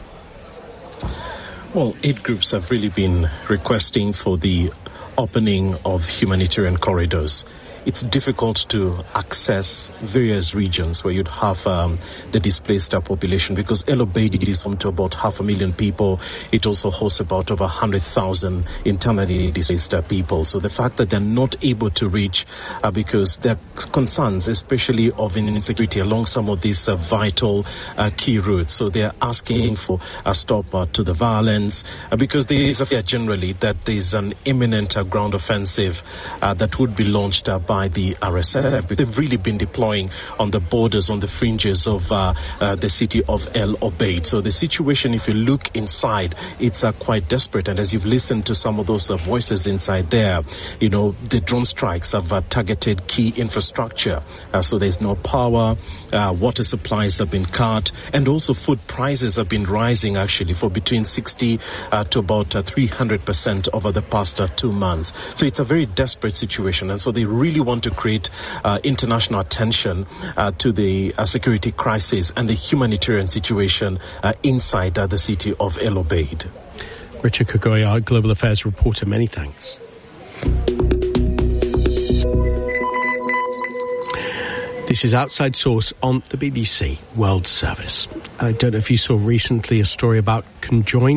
Well, aid groups have really been requesting for the opening of humanitarian corridors. It's difficult to access various regions where you'd have um, the displaced population because El Obeid is home to about half a million people. It also hosts about over one hundred thousand internally displaced people. So the fact that they're not able to reach uh, because there are concerns, especially of insecurity along some of these uh, vital uh, key routes. So they're asking for a stop uh, to the violence uh, because there is a fear generally that there's an imminent uh, ground offensive uh, that would be launched uh, by the R S F. They've really been deploying on the borders, on the fringes of uh, uh, the city of El Obeid. So the situation, if you look inside, it's uh, quite desperate. And as you've listened to some of those uh, voices inside there, you know, the drone strikes have uh, targeted key infrastructure. Uh, so there's no power, uh, water supplies have been cut, and also food prices have been rising actually for between sixty uh, to about uh, three hundred percent over the past uh, two months. So it's a very desperate situation. And so they really want to create uh, international attention uh, to the uh, security crisis and the humanitarian situation uh, inside uh, the city of El Obeid. Richard Kagoi, our global affairs reporter, many thanks. This is Outside Source on the B B C World Service. I don't know if you saw recently a story about conjoined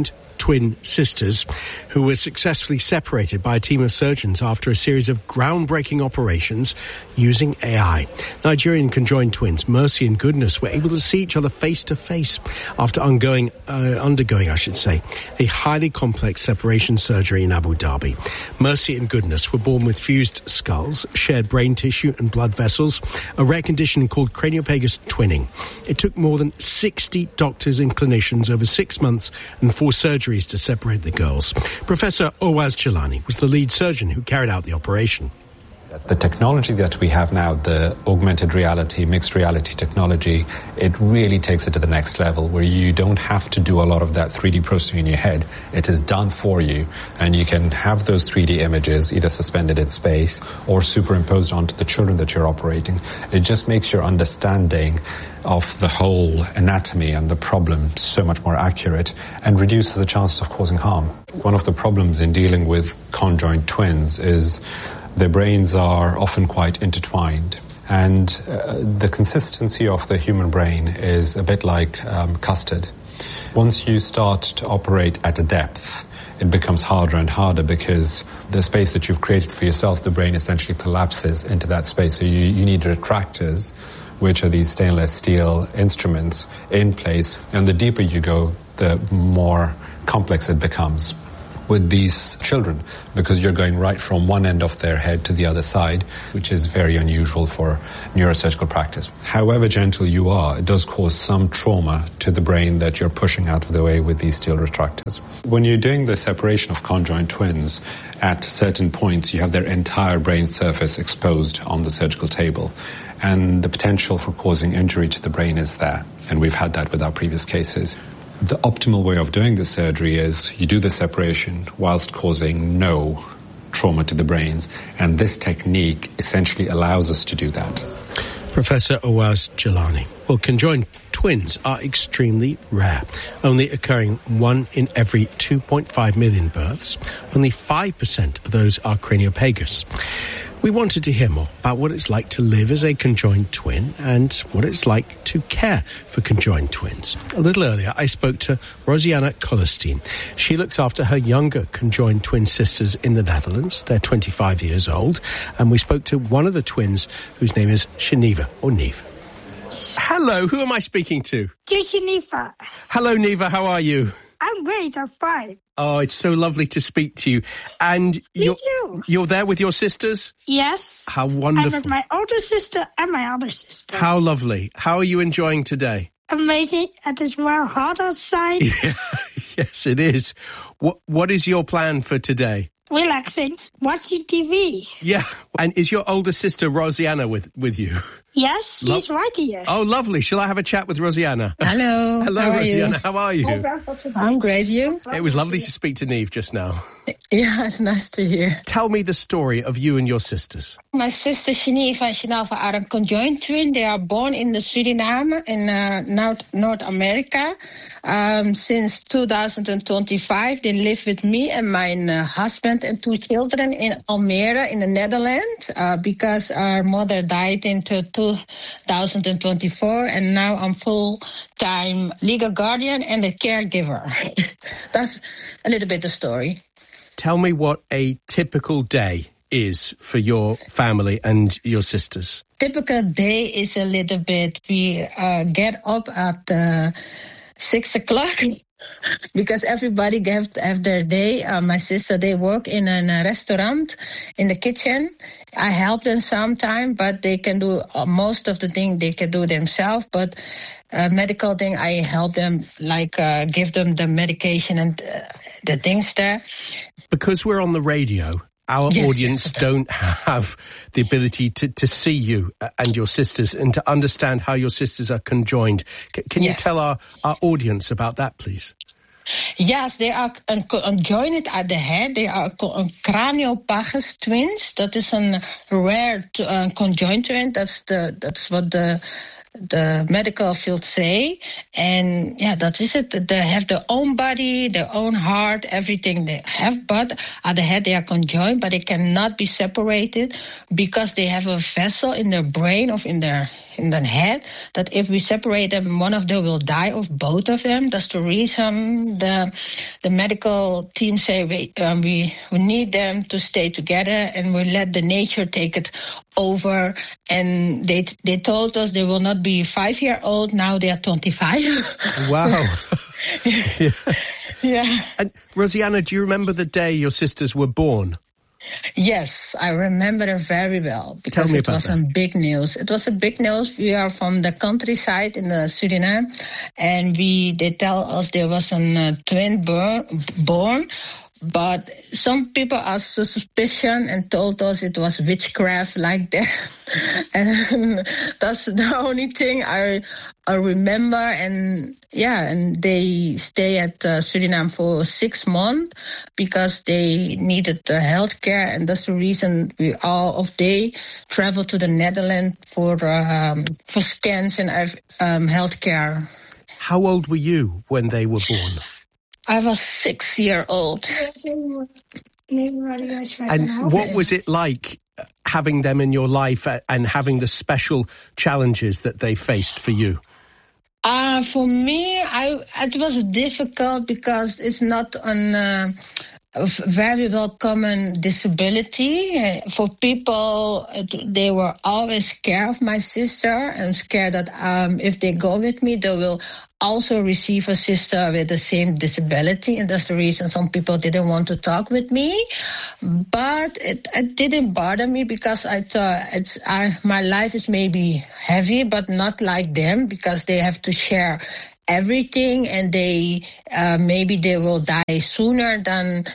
twin sisters who were successfully separated by a team of surgeons after a series of groundbreaking operations using A I. Nigerian conjoined twins Mercy and Goodness were able to see each other face to face after undergoing, uh, undergoing, I should say, a highly complex separation surgery in Abu Dhabi. Mercy and Goodness were born with fused skulls, shared brain tissue and blood vessels, a rare condition called craniopagus twinning. It took more than sixty doctors and clinicians over six months and four surgeries to separate the girls. Professor Owaz Jelani was the lead surgeon who carried out the operation. The technology that we have now, the augmented reality, mixed reality technology, it really takes it to the next level where you don't have to do a lot of that three D processing in your head. It is done for you, and you can have those three D images either suspended in space or superimposed onto the children that you're operating. It just makes your understanding of the whole anatomy and the problem so much more accurate and reduces the chances of causing harm. One of the problems in dealing with conjoined twins is their brains are often quite intertwined, and uh, the consistency of the human brain is a bit like um, custard. Once you start to operate at a depth, it becomes harder and harder because the space that you've created for yourself, the brain essentially collapses into that space. So you, you need retractors, which are these stainless steel instruments in place, and the deeper you go, the more complex it becomes with these children, because you're going right from one end of their head to the other side, which is very unusual for neurosurgical practice. However gentle you are, it does cause some trauma to the brain that you're pushing out of the way with these steel retractors. When you're doing the separation of conjoined twins, at certain points you have their entire brain surface exposed on the surgical table, and the potential for causing injury to the brain is there, and we've had that with our previous cases. The optimal way of doing the surgery is you do the separation whilst causing no trauma to the brains, and this technique essentially allows us to do that. Professor Owaz Jelani. Well, conjoined twins are extremely rare, only occurring one in every two point five million births. Only five percent of those are craniopagus. We wanted to hear more about what it's like to live as a conjoined twin and what it's like to care for conjoined twins. A little earlier, I spoke to Rosianna Kollerstein. She looks after her younger conjoined twin sisters in the Netherlands. They're twenty-five years old. And we spoke to one of the twins whose name is Shaniva, or Neve. Hello, who am I speaking to? Dear Shaniva. Hello, Neva, how are you? I'm great, I'm fine. Oh, it's so lovely to speak to you. And Me you're, too. you're there with your sisters? Yes. How wonderful. I'm with my older sister and my other sister. How lovely. How are you enjoying today? Amazing. It is well hot outside. Yeah, yes, it is. What What is your plan for today? Relaxing, watching T V. Yeah. And is your older sister Rosianna with, with you? Yes, Lo- she's right here. Oh, lovely. Shall I have a chat with Rosianna? Hello. Hello, how Rosianna. You? How are you? I'm great. You? It was lovely to speak to Neve just now. Yeah, it's nice to hear. Tell me the story of you and your sisters. My sister Shaniva and Shanava are a conjoined twin. They are born in the Suriname in uh, North, North America. Um, since two thousand twenty-five, they live with me and my uh, husband and two children in Almere in the Netherlands uh, because our mother died in two thousand twenty-four, and now I'm full-time legal guardian and a caregiver. That's a little bit the story. Tell me what a typical day is for your family and your sisters. Typical day is a little bit, we uh, get up at uh, six o'clock because everybody have, have their day. Uh, my sister, they work in a restaurant in the kitchen. I help them sometimes, but they can do uh, most of the things they can do themselves. But uh, medical thing, I help them, like uh, give them the medication and uh, the things there. Because we're on the radio, our yes, audience yes. don't have the ability to, to see you and your sisters and to understand how your sisters are conjoined. C- can you yes. tell our, our audience about that, please? Yes, they are conjoined at the head. They are craniopagus twins. That is a rare uh, conjoined twin. That's the that's what the the medical field say. And yeah, that is it. They have their own body, their own heart, everything they have. But at the head, they are conjoined, but they cannot be separated because they have a vessel in their brain or in their in their head that if we separate them, one of them will die, or both of them. That's the reason the the medical team say we um, we we need them to stay together, and we let the nature take it over. And they they told us they will not be five year old. Now they are twenty-five. Wow. yeah. yeah. And Rosianna, do you remember the day your sisters were born? Yes, I remember it very well because it was some big news. It was a big news. We are from the countryside in the Suriname, and we they tell us there was a uh, twin born, born. But some people asked suspicion and told us it was witchcraft like that. And that's the only thing I I remember. And yeah, and they stay at uh, Suriname for six months because they needed the health care. And that's the reason we all of they travel to the Netherlands for um, for scans and um, health care. How old were you when they were born? I was six year old. And what was it like having them in your life and having the special challenges that they faced for you? Uh, for me, I it was difficult because it's not an uh, a very well common disability. Uh, for people, it, they were always scared of my sister and scared that um, if they go with me, they will also receive a sister with the same disability, and that's the reason some people didn't want to talk with me. But it, it didn't bother me because I thought it's I, my life is maybe heavy, but not like them because they have to share everything, and they uh, maybe they will die sooner than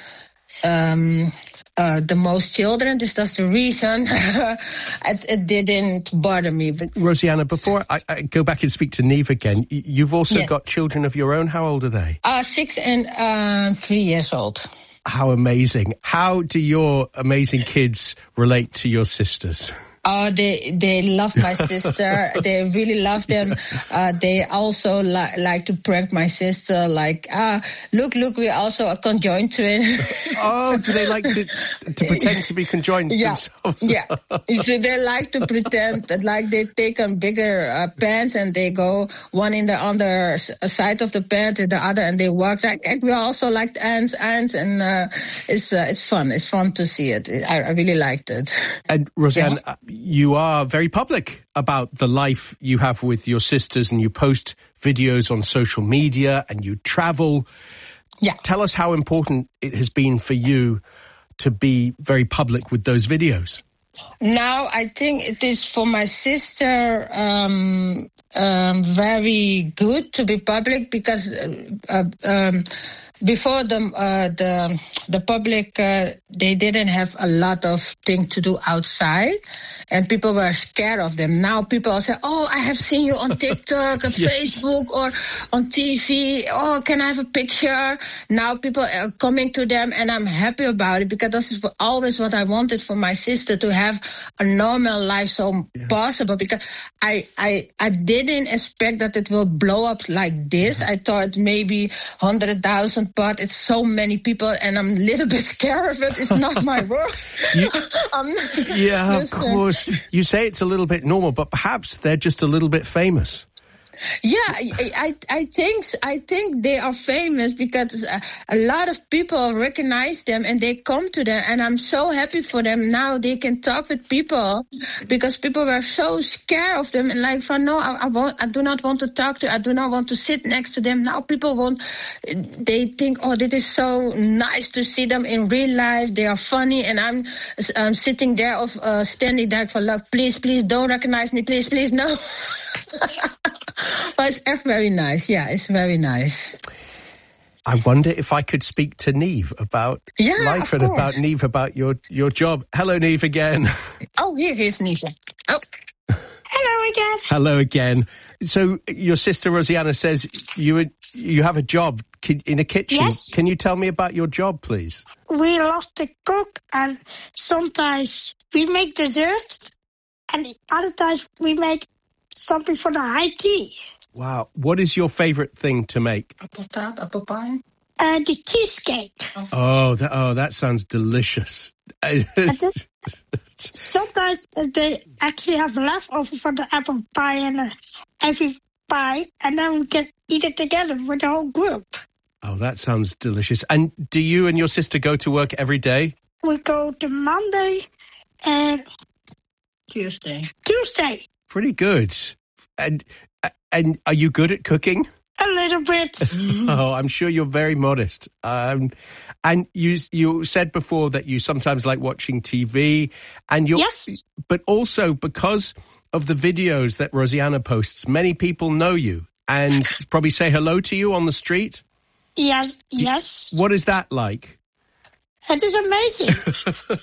um, uh, the most children. This that's the reason it, it didn't bother me. But Rosianna, before I, I go back and speak to Niamh again, you've also yes. got children of your own. How old are they? Uh, six and uh, three years old. How amazing. How do your amazing kids relate to your sisters? Oh, they they love my sister. They really love them. Uh, they also li- like to prank my sister. Like, ah, look, look, we're also a conjoined twin. Oh, do they like to to pretend to be conjoined yeah. themselves? Yeah, so they like to pretend that, like, they take a bigger uh, pants and they go one in the other side of the pant and the other, and they walk like, like we also like ants, ants, and uh, it's uh, it's fun. It's fun to see it. I, I really liked it. And Roseanne. Yeah. You are very public about the life you have with your sisters, and you post videos on social media and you travel. Yeah. Tell us how important it has been for you to be very public with those videos. Now, I think it is for my sister um, um, very good to be public because uh, um, before the uh, the the public uh, they didn't have a lot of things to do outside, and people were scared of them. Now people say, "Oh, I have seen you on TikTok, on yes. Facebook, or on T V. Oh, can I have a picture?" Now people are coming to them, and I'm happy about it because this is always what I wanted for my sister, to have a normal life, so yeah. possible. Because I I I didn't expect that it will blow up like this. Yeah. I thought maybe hundred thousand. But it's so many people, and I'm a little bit scared of it. It's not my work. You, yeah, of course. You say it's a little bit normal, but perhaps they're just a little bit famous. Yeah, I, I, I think I think they are famous because a, a lot of people recognize them and they come to them, and I'm so happy for them. Now they can talk with people because people were so scared of them and like, for no, I, I won't, I do not want to talk to, I do not want to sit next to them. Now people won't. They think, oh, this is so nice to see them in real life. They are funny, and I'm, I'm sitting there, of uh, standing there for look. Please, please don't recognize me. Please, please, no. But it's echt very nice. Yeah, it's very nice. I wonder if I could speak to Niamh about yeah, life and about Niamh about your, your job. Hello, Niamh again. Oh, here is Niamh. Oh. Hello again. Hello again. So your sister Rosianna says you you have a job in a kitchen. Yes. Can you tell me about your job, please? We love to cook, and sometimes we make dessert, and other times we make something for the I T. Wow. What is your favorite thing to make? Apple tart, apple pie. And the cheesecake. Oh, that, oh, that sounds delicious. Sometimes they actually have leftover for the apple pie and uh, every pie, and then we can eat it together with the whole group. Oh, that sounds delicious. And do you and your sister go to work every day? We go to Monday and Tuesday. Tuesday. Pretty good. And and are you good at cooking? A little bit. Oh, I'm sure you're very modest. Um, and you you said before that you sometimes like watching T V, and you're, yes. But also because of the videos that Rosianna posts, many people know you and probably say hello to you on the street. Yes, yes. What is that like? It is amazing.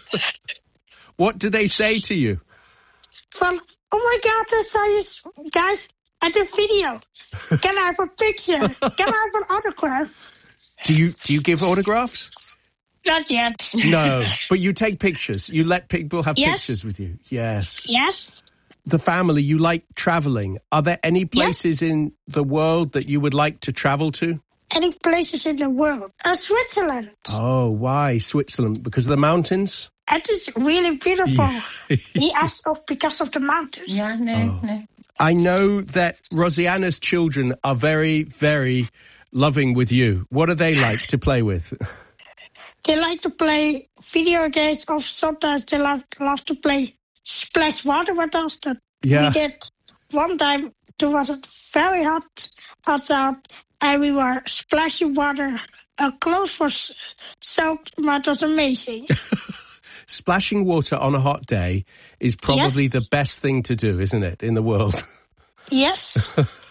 What do they say to you? From, oh my God, I saw you guys at the video. Can I have a picture? Can I have an autograph? Do you do you give autographs? Not yet. No, but you take pictures. You let people have yes. pictures with you. Yes. Yes. The family, you like traveling. Are there any places yes. in the world that you would like to travel to? Any places in the world? Uh, Switzerland. Oh, why Switzerland? Because of the mountains? It is really beautiful. He asked of because of the mountains. Yeah, no, oh. no. I know that Rosianna's children are very, very loving with you. What do they like to play with? They like to play video games, or sometimes they love, love to play splash water with us. That yeah. We did one time. It was very hot outside, and we were splashing water. Our clothes were soaked, but it was amazing. Splashing water on a hot day is probably yes. the best thing to do, isn't it, in the world? Yes.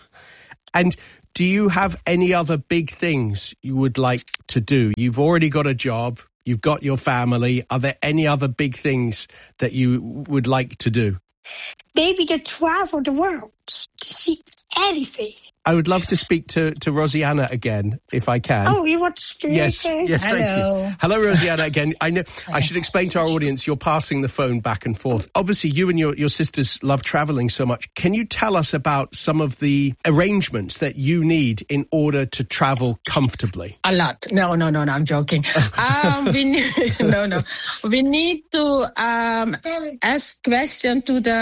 And do you have any other big things you would like to do? You've already got a job. You've got your family. Are there any other big things that you would like to do? Maybe to travel the world, to see anything. I would love to speak to, to Rosianna again, if I can. Oh, you want to speak? Yes, yes, Hello. thank you. Hello, Rosianna, again. I know. I should explain to our audience, you're passing the phone back and forth. Obviously, you and your, your sisters love travelling so much. Can you tell us about some of the arrangements that you need in order to travel comfortably? A lot. No, no, no, no, I'm joking. um, we need, no, no. We need to um, ask questions to the